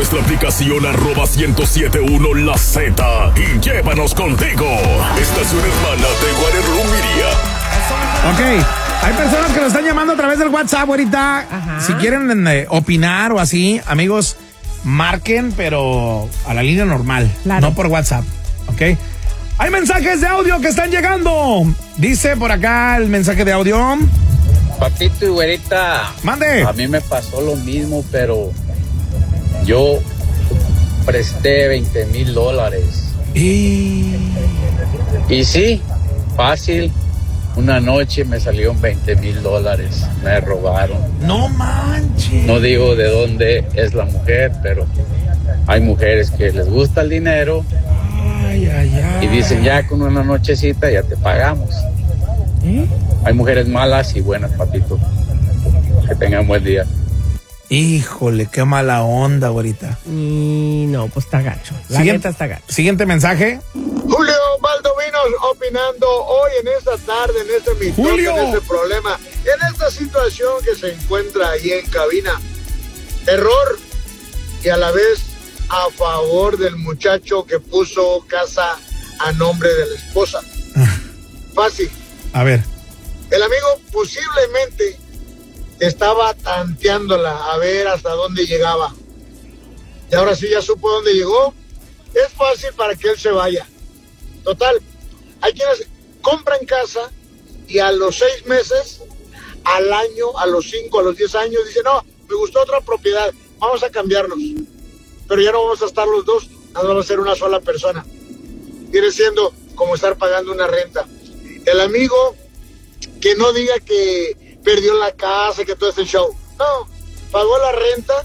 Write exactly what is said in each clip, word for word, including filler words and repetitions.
nuestra aplicación arroba ciento siete punto uno La Z y llévanos contigo. Estación hermana de Guarerlú Miria. Ok, hay personas que nos están llamando a través del WhatsApp ahorita. Ajá. Si quieren eh, opinar o así, amigos, marquen, pero a la línea normal, claro. No por WhatsApp, ¿ok? Hay mensajes de audio que están llegando. Dice por acá el mensaje de audio. Patito y güerita. Mande. A mí me pasó lo mismo, pero yo presté veinte mil dólares. Y... y sí, fácil. Una noche me salieron veinte mil dólares. Me robaron. No manches. No digo de dónde es la mujer, pero hay mujeres que les gusta el dinero. Ay, ay, ay. Y dicen, ya con una nochecita ya te pagamos. ¿Eh? Hay mujeres malas y buenas, papito. Que tengan buen día. Híjole, qué mala onda, ahorita. Y no, pues está gacho. La siguiente, neta está gacho. Siguiente mensaje. Julio Baldovinos opinando hoy en esta tarde, en este mito, en este problema, en esta situación que se encuentra ahí en cabina. Error y a la vez a favor del muchacho que puso casa a nombre de la esposa. Fácil. A ver. El amigo posiblemente estaba tanteándola a ver hasta dónde llegaba. Y ahora sí ya supo dónde llegó. Es fácil para que él se vaya. Total, hay quienes compran casa y a los seis meses, al año, a los cinco, a los diez años, dicen, no, me gustó otra propiedad, vamos a cambiarnos. Pero ya no vamos a estar los dos, no vamos a ser una sola persona. Viene siendo como estar pagando una renta. El amigo que no diga que perdió la casa, que todo este show. No, pagó la renta,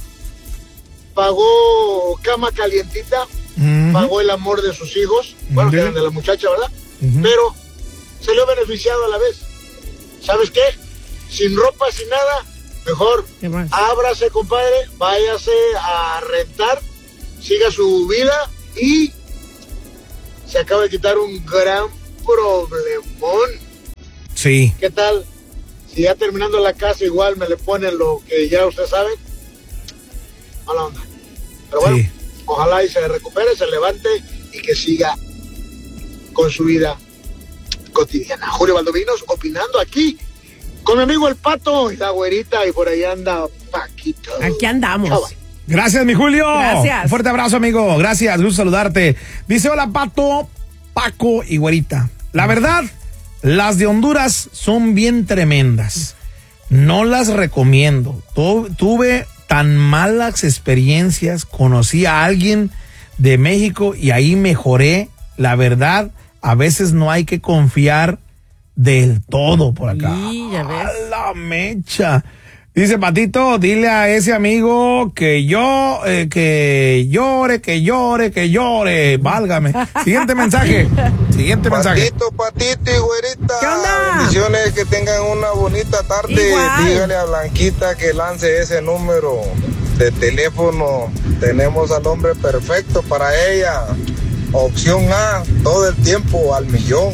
pagó cama calientita, uh-huh. pagó el amor de sus hijos, bueno, que eran de la muchacha, ¿verdad? Uh-huh. Pero se le ha beneficiado a la vez. ¿Sabes qué? Sin ropa, sin nada, mejor ábrase, compadre, váyase a rentar, siga su vida y se acaba de quitar un gran problemón. Sí. ¿Qué tal? Si ya terminando la casa igual me le ponen lo que ya usted sabe. Mala onda. Pero bueno, sí. Ojalá y se recupere, se levante y que siga con su vida cotidiana. Julio Baldovinos opinando aquí con mi amigo el Pato y la güerita, y por ahí anda Paquito. Aquí andamos. Chau, gracias, mi Julio. Gracias. Un fuerte abrazo, amigo. Gracias, gusto saludarte. Dice, hola, Pato, Paco y güerita. La verdad, las de Honduras son bien tremendas. No las recomiendo. Tu, tuve tan malas experiencias. Conocí a alguien de México y ahí mejoré. La verdad, a veces no hay que confiar del todo por acá. Sí, ya ves. A la mecha. Dice Patito, dile a ese amigo que yo, eh, que llore, que llore, que llore. Válgame. Siguiente mensaje. Siguiente mensaje. Patito, Patito y güerita. ¿Qué onda? Bendiciones, que tengan una bonita tarde. Igual. Dígale a Blanquita que lance ese número de teléfono. Tenemos al hombre perfecto para ella. Opción A, todo el tiempo al millón.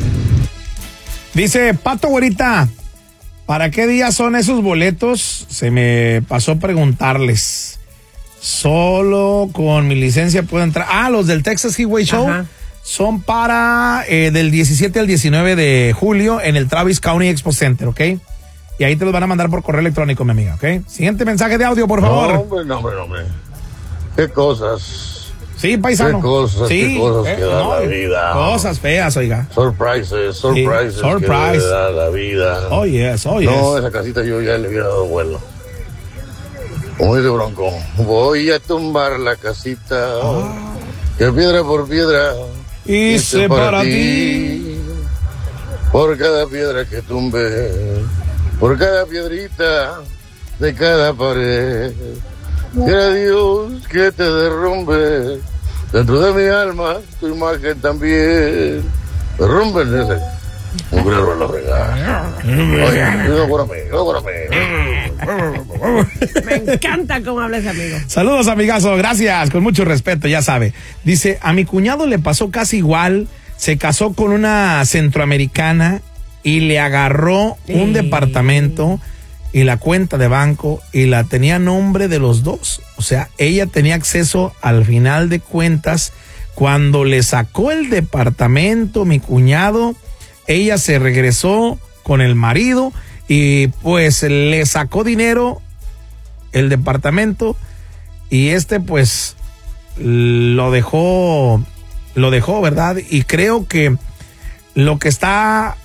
Dice Pato, güerita, ¿para qué día son esos boletos? Se me pasó preguntarles. Solo con mi licencia puedo entrar. Ah, los del Texas Highway Show. Ajá. Son para eh, del diecisiete al diecinueve de julio en el Travis County Expo Center, ¿ok? Y ahí te los van a mandar por correo electrónico, mi amiga, ¿ok? Siguiente mensaje de audio, por favor. No, hombre, no, hombre, no, hombre. ¿Qué cosas? Sí, paisano. Qué cosas, sí, qué cosas eh, que da no, la vida. Cosas feas, oiga. Surprises, surprises sí, surprise. que da la vida. Oh, yes, oh, yes. No, esa casita yo ya le hubiera dado vuelo. Como dice Bronco, voy a tumbar la casita, ah. que piedra por piedra hice para, para ti. Por cada piedra que tumbe, por cada piedrita de cada pared. Quiera Dios que te derrumbe dentro de mi alma, tu imagen también. Derrumben ese un grano en la fregada. Oye, no por mí, no por mí. Me encanta cómo habla ese amigo. Saludos, amigazo, gracias, con mucho respeto, ya sabe. Dice, a mi cuñado le pasó casi igual, se casó con una centroamericana y le agarró un eh. departamento y la cuenta de banco y la tenía a nombre de los dos. O sea, ella tenía acceso al final de cuentas. Cuando le sacó el departamento mi cuñado, ella se regresó con el marido y pues le sacó dinero el departamento y este pues lo dejó, lo dejó, ¿verdad? Y creo que lo que está,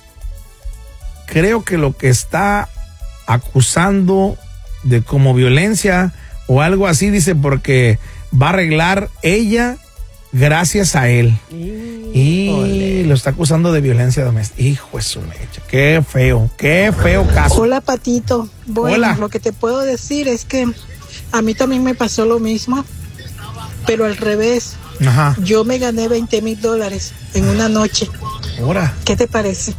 creo que lo que está acusando de como violencia o algo así, dice, porque va a arreglar ella gracias a él. Y Olé. Lo está acusando de violencia doméstica. Hijo de su mecha. Qué feo, qué feo caso. Hola, Patito. Bueno, Hola. Lo que te puedo decir es que a mí también me pasó lo mismo, pero al revés. Ajá. Yo me gané veinte mil dólares en una noche. Ahora. ¿Qué te parece?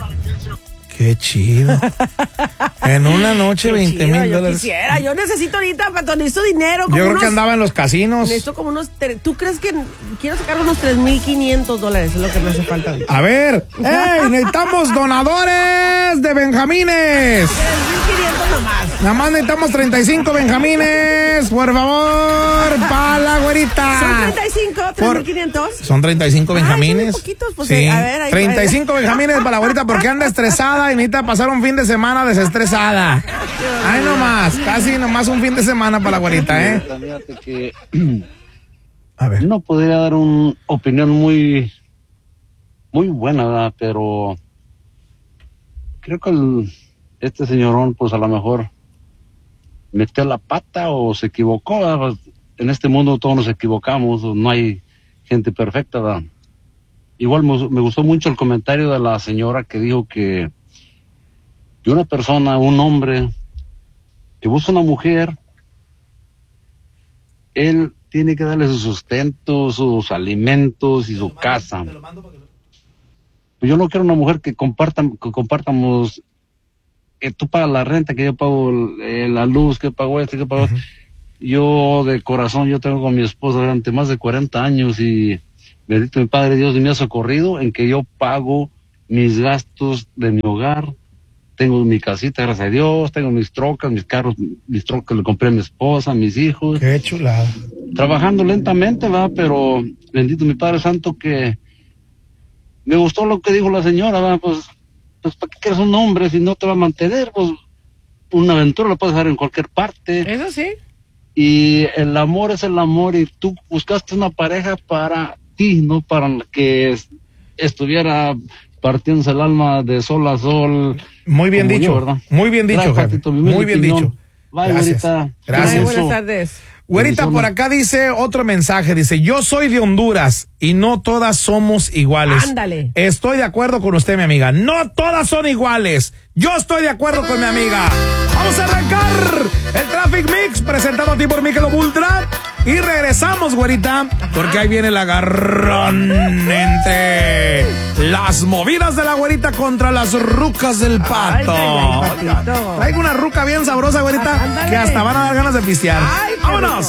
Qué chido. En una noche veinte mil dólares. Yo quisiera, yo necesito ahorita, Pato, necesito dinero. Como yo creo unos, que andaba en los casinos. Necesito como unos, ¿tú crees que quiero sacar unos tres mil quinientos dólares? Es lo que me hace falta ahorita. A ver, ¡ey! Necesitamos donadores de benjamines. tres mil quinientos nomás. Nada más necesitamos treinta y cinco benjamines, por favor, para la güerita. ¿Son treinta y cinco? ¿tres mil quinientos? Son treinta y cinco benjamines. Ay, son poquitos, pues sí. A ver, ahí treinta y cinco benjamines para la güerita porque anda estresada y necesita pasar un fin de semana desestresada. Ay, nomás, casi nomás un fin de semana para la güerita, ¿eh? Fíjate que a ver. No podría dar una opinión muy, muy buena, ¿verdad? Pero creo que el, este señorón, pues a lo mejor metió la pata o se equivocó, ¿verdad? En este mundo todos nos equivocamos, no hay gente perfecta, ¿verdad? Igual me, me gustó mucho el comentario de la señora que dijo que y una persona, un hombre que busca una mujer, él tiene que darle su sustento, sus alimentos y su casa. Pues yo no quiero una mujer que compartan, que compartamos, que tú pagas la renta, que yo pago eh, la luz, que pago esto, que pago uh-huh. Yo de corazón, yo tengo con mi esposa durante más de cuarenta años y bendito mi Padre Dios me ha socorrido en que yo pago mis gastos de mi hogar. Tengo mi casita, gracias a Dios, tengo mis trocas, mis carros, mis trocas le compré a mi esposa, a mis hijos. Qué chulada. Trabajando lentamente, ¿verdad? Pero bendito mi Padre Santo que me gustó lo que dijo la señora, ¿verdad? Pues, pues ¿para qué quieres un hombre si no te va a mantener? Pues una aventura la puedes hacer en cualquier parte. Eso sí. Y el amor es el amor y tú buscaste una pareja para ti, no para que estuviera partiéndose el alma de sol a sol. Muy bien dicho, yo, ¿verdad? Muy bien dicho, Gracias, Patito, muy bien opinión. dicho. Bye, Gracias. Güerita. Gracias. Ay, buenas tardes. Güerita, por acá dice otro mensaje, dice, yo soy de Honduras y no todas somos iguales. Ándale. Estoy de acuerdo con usted, mi amiga. No todas son iguales. Yo estoy de acuerdo con mi amiga. Vamos a arrancar el Traffic Mix presentado a ti por Michelob Ultra. Y regresamos, güerita, porque ahí viene el agarrón entre las movidas de la güerita contra las rucas del Pato. Ay, ay, ay, Traigo una ruca bien sabrosa, güerita, que hasta van a dar ganas de pistear. Ay, ¡vámonos!